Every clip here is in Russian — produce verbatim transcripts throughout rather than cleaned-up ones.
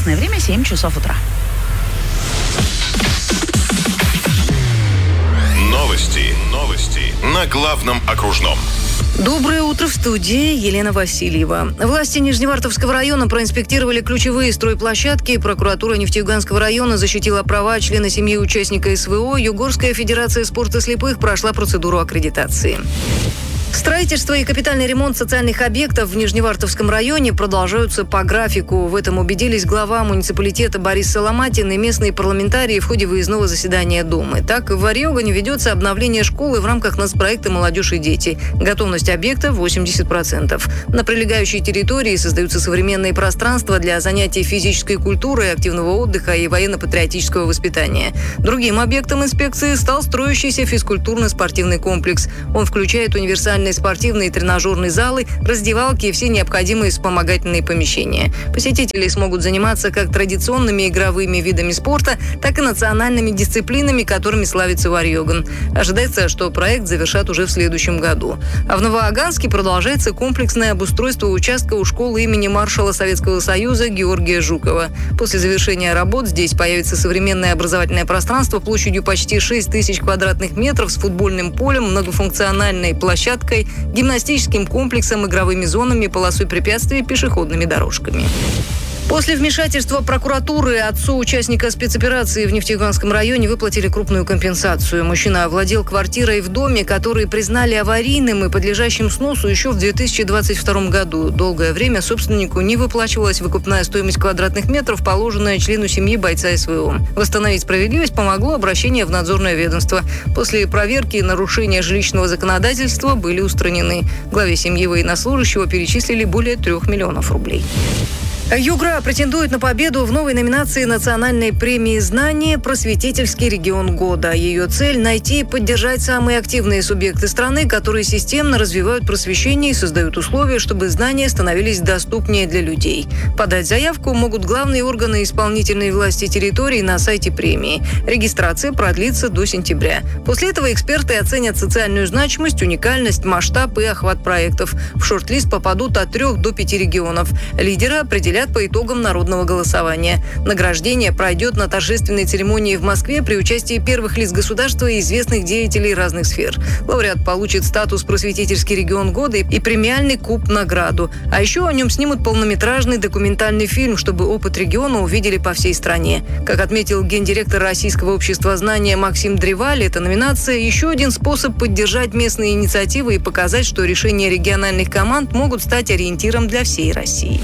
Местное время семь часов утра. Новости. Новости на главном окружном. Доброе утро, в студии Елена Васильева. Власти Нижневартовского района проинспектировали ключевые стройплощадки. Прокуратура Нефтеюганского района защитила права члена семьи участника СВО. Югорская федерация спорта слепых прошла процедуру аккредитации. Строительство и капитальный ремонт социальных объектов в Нижневартовском районе продолжаются по графику. В этом убедились глава муниципалитета Борис Соломатин и местные парламентарии в ходе выездного заседания Думы. Так, в Варьёгане ведется обновление школы в рамках нацпроекта «Молодежь и дети». Готовность объекта восемьдесят процентов. На прилегающей территории создаются современные пространства для занятий физической культурой, активного отдыха и военно-патриотического воспитания. Другим объектом инспекции стал строящийся физкультурно-спортивный комплекс. Он включает универсальные спортивные и тренажерные залы, раздевалки и все необходимые вспомогательные помещения. Посетители смогут заниматься как традиционными игровыми видами спорта, так и национальными дисциплинами, которыми славится Варьёган. Ожидается, что проект завершат уже в следующем году. А в Новоаганске продолжается комплексное обустройство участка у школы имени маршала Советского Союза Георгия Жукова. После завершения работ здесь появится современное образовательное пространство площадью почти шесть тысяч квадратных метров с футбольным полем, многофункциональной площадкой, гимнастическим комплексом, игровыми зонами, полосой препятствий и пешеходными дорожками. После вмешательства прокуратуры отцу участника спецоперации в Нефтеюганском районе выплатили крупную компенсацию. Мужчина овладел квартирой в доме, который признали аварийным и подлежащим сносу еще в две тысячи двадцать втором году. Долгое время собственнику не выплачивалась выкупная стоимость квадратных метров, положенная члену семьи бойца СВО. Восстановить справедливость помогло обращение в надзорное ведомство. После проверки нарушения жилищного законодательства были устранены. Главе семьи военнослужащего перечислили более трех миллионов рублей. Югра претендует на победу в новой номинации национальной премии «Знание. Просветительский регион года». Ее цель – найти и поддержать самые активные субъекты страны, которые системно развивают просвещение и создают условия, чтобы знания становились доступнее для людей. Подать заявку могут главные органы исполнительной власти территории на сайте премии. Регистрация продлится до сентября. После этого эксперты оценят социальную значимость, уникальность, масштаб и охват проектов. В шорт-лист попадут от трех до пяти регионов. Лидеры определят по итогам народного голосования. Награждение пройдет на торжественной церемонии в Москве при участии первых лиц государства и известных деятелей разных сфер. Лауреат получит статус «Просветительский регион года» и премиальный куб-награду. А еще о нем снимут полнометражный документальный фильм, чтобы опыт региона увидели по всей стране. Как отметил гендиректор Российского общества знания Максим Древаль, эта номинация – еще один способ поддержать местные инициативы и показать, что решения региональных команд могут стать ориентиром для всей России.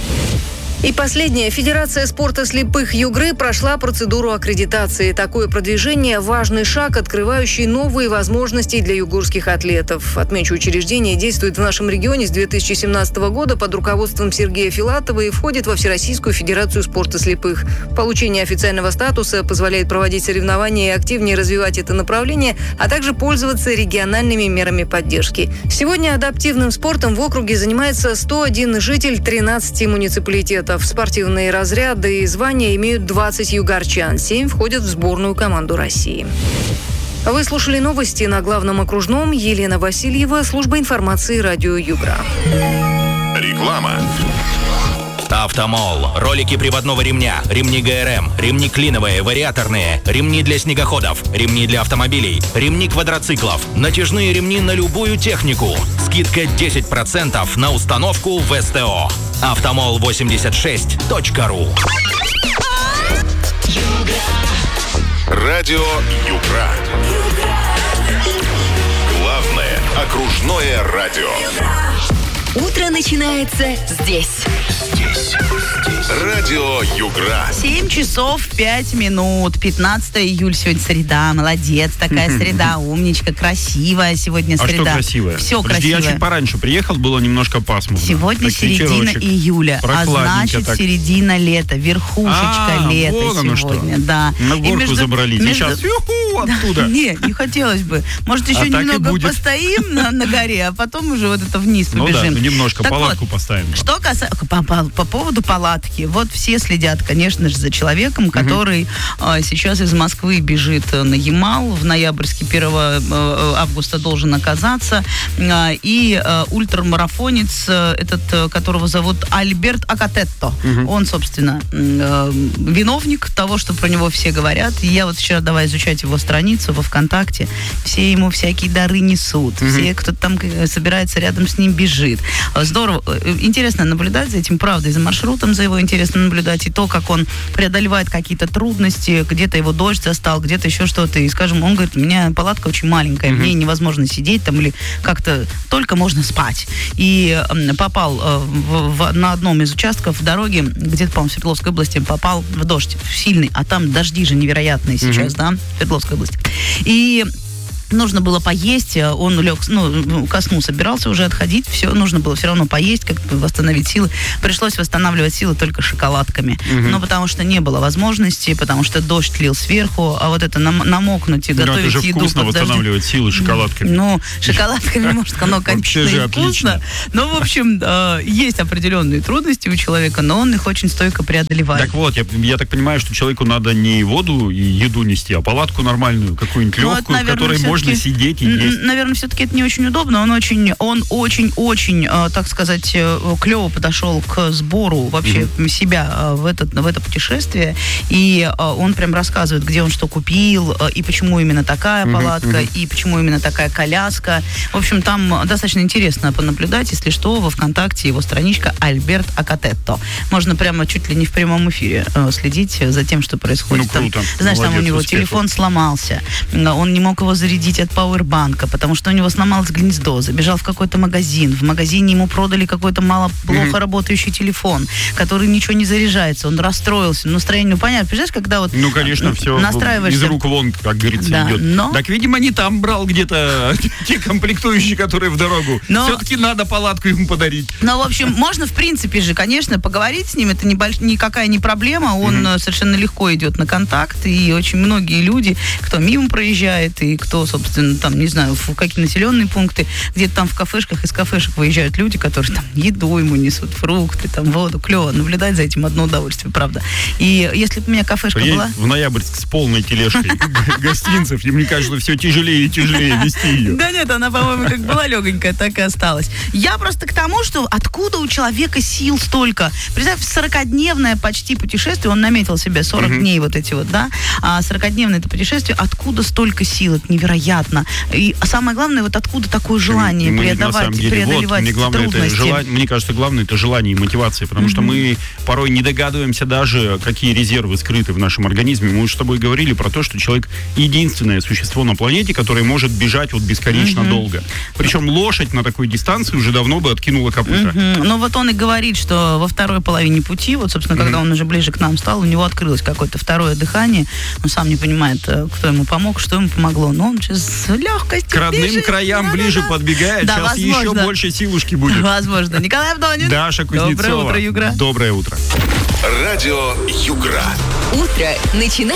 И последнее. Федерация спорта слепых Югры прошла процедуру аккредитации. Такое продвижение – важный шаг, открывающий новые возможности для югорских атлетов. Отмечу, учреждение действует в нашем регионе с две тысячи семнадцатого года под руководством Сергея Филатова и входит во Всероссийскую федерацию спорта слепых. Получение официального статуса позволяет проводить соревнования и активнее развивать это направление, а также пользоваться региональными мерами поддержки. Сегодня адаптивным спортом в округе занимается сто один житель тринадцати муниципалитетов. Спортивные разряды и звания имеют двадцать югорчан. семь входят в сборную команду России. Вы слушали новости на главном окружном. Елена Васильева, служба информации радио Югра. Реклама. Автомол. Ролики приводного ремня, ремни ГРМ, ремни клиновые, вариаторные, ремни для снегоходов, ремни для автомобилей, ремни квадроциклов, натяжные ремни на любую технику. Скидка десять процентов на установку в СТО. автомол восемьдесят шесть точка ру. Радио Югра. Главное окружное радио. Утро начинается здесь. Здесь. Здесь. Радио Югра. семь часов пять минут. пятнадцатое июля. Сегодня среда. Молодец. Такая среда. Умничка. Красивая сегодня А среда. что красивое? Все Подожди, красивое. я чуть пораньше приехал, было немножко пасмурно. Сегодня Так, середина вечерочек. июля, а значит так. середина лета, верхушечка А, лета вон оно сегодня, что. да. На И горку между- забрались. И между- сейчас ю-ху, убегу оттуда. Нет, не хотелось бы. Может, еще А так и немного будет. постоим на, на горе, а потом уже вот это вниз Ну побежим. да, ну немножко, Так палатку вот, поставим. там. Что касается по, по- по поводу палатки, вот все следят, конечно же, за человеком, который а, сейчас из Москвы бежит э, на Ямал, в ноябрьске первого э, августа должен оказаться, а, и э, ультрамарафонец, э, этот, э, которого зовут Альберт Акатетто, он, собственно, м, э, виновник того, что про него все говорят. И я вот вчера, давай изучать его страницу во ВКонтакте, все ему всякие дары несут, все, кто там э, собирается рядом с ним, бежит. Э, Здорово. Э, Интересно наблюдать за этим, правда, и за маршрутом за его интересно наблюдать, и то, как он преодолевает какие-то трудности, где-то его дождь застал, где-то еще что-то, и, скажем, он говорит, у меня палатка очень маленькая, в ней невозможно сидеть там, или как-то только можно спать. И м, попал э, в- в- на одном из участков дороги, где-то, по-моему, в Свердловской области, попал в дождь сильный, а там дожди же невероятные сейчас, да, в Свердловской области. И нужно было поесть, он лег, ну, ко сну собирался уже отходить, все, нужно было все равно поесть, как-то восстановить силы. Пришлось восстанавливать силы только шоколадками. Но потому что не было возможности, потому что дождь лил сверху, а вот это нам- намокнуть и Ну, готовить это же еду вкусно под дождем. восстанавливать силы шоколадками. Ну, шоколадками, может, оно, конечно, Вообще же и вкусно. отлично. Но, в общем, э, есть определенные трудности у человека, но он их очень стойко преодолевает. Так вот, я, я так понимаю, что человеку надо не воду и еду нести, а палатку нормальную, какую-нибудь Ну, это, легкую, в наверное, которой всё-таки- можно сидеть и Н- есть. Наверное, все-таки это не очень удобно. Он очень, он очень-очень, э, так сказать, э, клево подошел к сбору вообще себя э, в, этот, в это путешествие. И э, он прям рассказывает, где он что купил, э, и почему именно такая палатка, и почему именно такая коляска. В общем, там достаточно интересно понаблюдать. Если что, во ВКонтакте его страничка Альберт Акатетто. Можно прямо чуть ли не в прямом эфире э, следить за тем, что происходит. Ну, Там, круто. знаешь, там у Молодец, него успехов. телефон сломался, он не мог его зарядить от пауэрбанка, потому что у него сломалось гнездо, забежал в какой-то магазин, в магазине ему продали какой-то мало плохо работающий телефон, который ничего не заряжается, он расстроился, настроение, ну понятно, понимаешь, когда вот Ну, конечно, все настраиваешься. из рук вон, как говорится, Да, идет. но- Так, видимо, не там брал где-то те комплектующие, которые в дорогу. Но- Все-таки надо палатку ему подарить. Ну, в общем, можно, в принципе же, конечно, поговорить с ним, это не больш... никакая не проблема, он э, совершенно легко идет на контакт, и очень многие люди, кто мимо проезжает, и кто, собственно, там, не знаю, в какие населенные пункты, где-то там в кафешках, из кафешек выезжают люди, которые там еду ему несут, фрукты, там, воду, клево, наблюдать за этим одно удовольствие, правда. И если бы у меня кафешка Приедь была... в Ноябрьск с полной тележкой гостинцев, и мне кажется, все тяжелее и тяжелее вести ее. Да нет, она, по-моему, как была легонькая, так и осталась. Я просто к тому, что откуда у человека сил столько? Представь, сорокадневное почти путешествие, он наметил себе сорок дней вот эти вот, да, а сорокадневное это путешествие, откуда столько сил? Это невероятно. И самое главное, вот откуда такое желание Мы, на преодолевать, самом деле, преодолевать вот, мне, главное, это трудности. желание, мне кажется, главное это желание и мотивация, потому что мы порой не догадываемся даже, какие резервы скрыты в нашем организме. Мы уже с тобой говорили про то, что человек единственное существо на планете, которое может бежать вот бесконечно долго. Причем лошадь на такой дистанции уже давно бы откинула копыта. Мгм. Ну вот он и говорит, что во второй половине пути, вот, собственно, когда он уже ближе к нам стал, у него открылось какое-то второе дыхание. Он сам не понимает, э, кто ему помог, что ему помогло. Но он сейчас с легкостью К родным бежит. краям Да-да-да. ближе подбегает. Да, Сейчас еще возможно. больше силушки будет. Возможно. Николай Авдонин. Даша Кузнецова. Доброе утро, Югра. Доброе утро. Радио Югра. Утро начинается